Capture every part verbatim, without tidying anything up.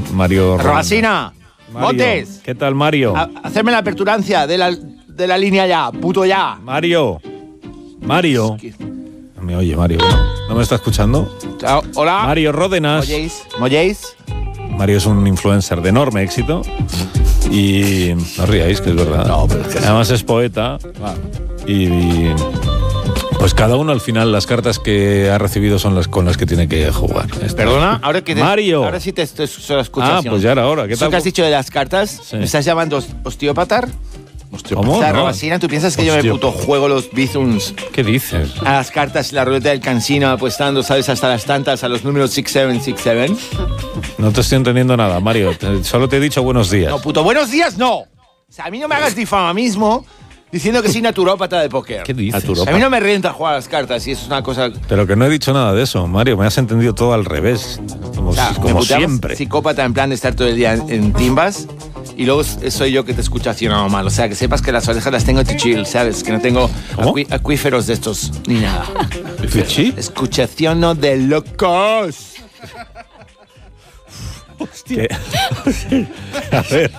Mario Robasina, Montes. ¿Qué tal, Mario? A- hacerme la aperturancia de la, de la línea ya, puto ya. Mario. Mario. No me oye, Mario. ¿No, ¿No me está escuchando? Chao. Hola. Mario Ródenas. ¿Molléis? ¿Molléis? Mario es un influencer de enorme éxito. Y no ríais, que es verdad. No, pero es que además es poeta. Y, y pues cada uno al final las cartas que ha recibido son las con las que tiene que jugar. Perdona, ahora que te, Mario. Ahora sí te estoy escuchando. Ah, pues ya era hora. ¿Qué ¿Eso tal? que has dicho de las cartas? Sí. ¿Me estás llamando osteópata? ¿Cómo? O sea, No. Robasina, ¿tú piensas que yo me Osteópata. puto juego los bizums ¿Qué dices? a las cartas y la ruleta del cansino apostando, sabes, hasta las tantas a los números seis siete seis siete? No te estoy entendiendo nada, Mario. Te- solo te he dicho buenos días. No, puto, buenos días, no. O sea, a mí no me hagas difamamismo diciendo que soy naturópata de póker. ¿Qué dices? A mí no me renta jugar a las cartas y eso es una cosa... Pero que no he dicho nada de eso, Mario. Me has entendido todo al revés. Como, O sea, me como puteabas siempre. psicópata en plan de estar todo el día en, en timbas y luego soy yo que te escucho haciendo mal. O sea, que sepas que las orejas las tengo to chill, ¿sabes? Que no tengo ¿Cómo? acu- acuíferos de estos ni nada. ¿Sí? Escuchación no de locos. Que- a ver,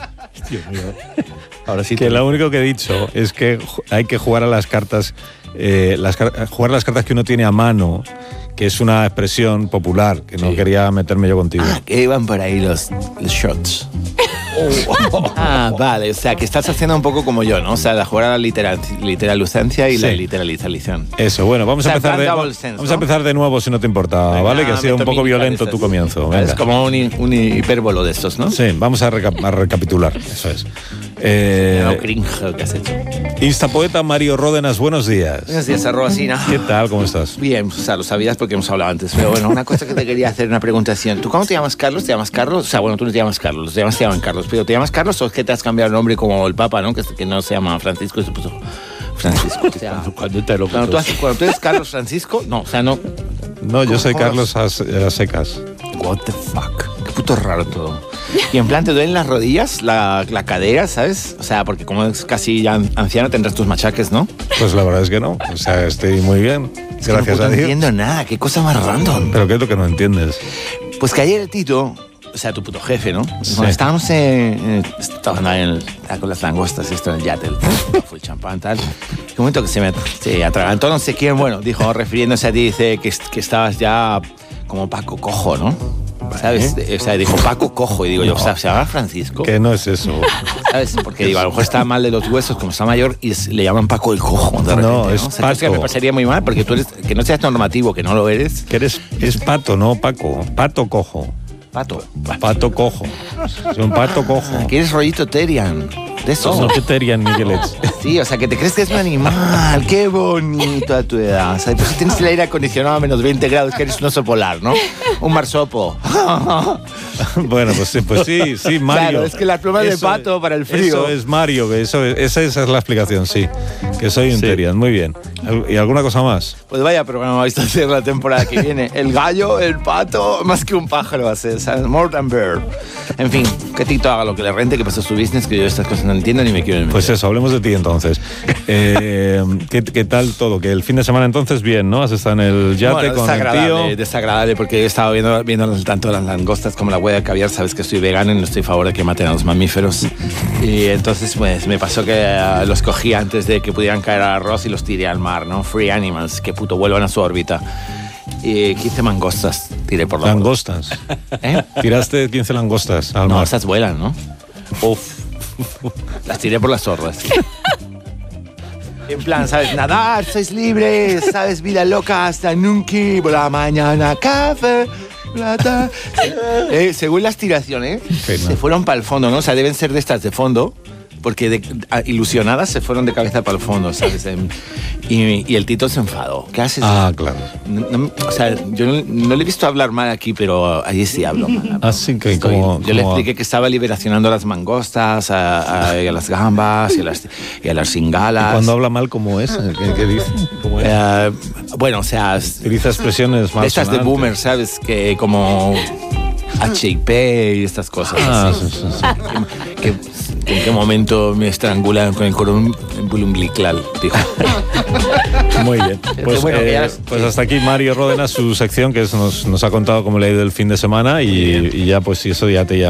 Ahora sí que lo único que he dicho es que ju- hay que jugar a las cartas, eh, las, car- jugar a las cartas que uno tiene a mano, que es una expresión popular, que no Sí. quería meterme yo contigo. Ah, que iban por ahí los, los shots. Ah, vale, o sea, que estás haciendo un poco como yo, ¿no? O sea, de jugar a la literal, literalucencia y Sí. la literalización. Eso, bueno, vamos O sea, a empezar plan de, double sense, vamos ¿no? a empezar de nuevo si no te importa, Venga, ¿vale? Que ha sido un meto poco mímica de violento estas. tu comienzo. Es Venga. como un, hi- un hipérbolo de estos, ¿no? Sí, vamos a, reca- a recapitular, eso es. Eh, No, cringe que has hecho. Instapoeta Mario Ródenas, buenos días. Buenos días, Robasina. ¿Qué tal? ¿Cómo estás? Bien, o sea, lo sabías porque hemos hablado antes. Pero bueno, una cosa que te quería hacer, una preguntación. ¿Tú cómo te llamas, Carlos? ¿Te llamas Carlos? O sea, bueno, tú no te llamas Carlos, los demás te llaman Carlos. Pero ¿te llamas Carlos o es que te has cambiado el nombre como el Papa, ¿no? Que, que no se llama Francisco y se puso Francisco. O sea, Cuando te lo cuando tú, haces- cuando tú eres Carlos Francisco, no, o sea, no. No, yo soy ¿Cómo? Carlos a, a secas. What the fuck. Qué puto raro todo. Y en plan, ¿te duelen las rodillas, la, la cadera, sabes? O sea, porque como es casi ya anciano tendrás tus machaques, ¿no? Pues la verdad es que no. O sea, estoy muy bien. Es que Gracias no, a no Dios. entiendo nada. Qué cosa más random. Pero ¿qué es lo que no entiendes? Pues que ayer el Tito, o sea, tu puto jefe, ¿no? Sí. Cuando estábamos en, en- estaban ahí en el- con las langostas, esto en el yate, el, fue el champán, tal. Un momento que se me se atragantó, no sé quién, bueno, dijo, refiriéndose a ti, dice que, que estabas ya como Paco Cojo, ¿no? ¿Sabes? O sea, dijo Paco Cojo, y digo yo, o sea, ¿se llama Francisco? Que no es eso. ¿Sabes? Porque digo, a lo mejor está mal de los huesos, como está mayor, y es- le llaman Paco el Cojo, de repente, No, ¿no? es O sea, entonces Paco. me pasaría muy mal, porque tú eres, que no seas normativo, que no lo eres, Que eres, es pato, no Paco. Pato cojo. Pato. Pato cojo. Es un pato cojo. Que eres rollito Terian. De esos. No que Terian Miguelets. Sí, o sea, que te crees que es un animal. Qué bonito a tu edad. O sea, pues tienes el aire acondicionado a menos veinte grados, que eres un oso polar, ¿no? Un marsopo. Bueno, pues sí, pues sí, sí, Mario. Claro, es que las plumas de Eso- pato para el frío. Eso es Mario, que eso es- esa, esa es la explicación, sí. Que soy un Sí. Terian, muy bien. ¿Y alguna cosa más? Pues vaya programa vais a hacer la temporada que viene. El gallo, el pato, más que un pájaro va a ser. ¿Sabes? More than bird. En fin, que Tito haga lo que le rente, que pasa su business, que yo estas cosas no entiendo ni me quiero meter. Pues eso, hablemos de ti entonces. Eh, ¿qué, qué tal todo? Que el fin de semana entonces bien, ¿no? Has estado en el yate Bueno, con el desagradable, tío. desagradable, porque he estado viendo, viendo tanto las langostas como la hueá de caviar. Sabes que soy vegano y no estoy a favor de que maten a los mamíferos. Y entonces, pues, me pasó que eh, los cogí antes de que pudieran caer al arroz y los tiré al mar, ¿no? Free animals, que puto vuelvan a su órbita. Y quince mangostas tiré por la borda. Langostas. ¿Eh? Tiraste quince langostas al No, mar. esas vuelan, ¿no? Uf. Las tiré por las sordas. En plan, ¿sabes? Nadar, sois libres, ¿sabes? Vida loca hasta nunca, por la mañana, café, plata. Eh, según las tiraciones, Pena. se fueron para el fondo, ¿no? O sea, deben ser de estas de fondo, porque de- a- ilusionadas se fueron de cabeza para el fondo, ¿sabes? Em, Y, y el Tito se enfadó. ¿Qué haces? Ah, claro. No- no- o sea, yo no, no le he visto hablar mal aquí, pero allí sí hablo mal. Así que Estoy- como... yo le como- expliqué que estaba liberacionando a las mangostas, a, a- y a las gambas y a las, y a las cingalas. Cuando habla mal como es, ¿qué, qué dice? ¿Cómo es? Eh, bueno, o sea, s- Utiliza expresiones más de estas de sonantes. boomer, ¿sabes? Que como H I P y estas cosas. Ah, así. sí, sí, sí. Que, que en qué momento me estrangulan con el cordón umbilical, dijo. Muy bien. Pues, bueno, que eh, ya- pues hasta aquí Mario Ródenas, su sección, que es- nos, nos ha contado cómo le ha ido el fin de semana y, y ya pues si eso ya te llama.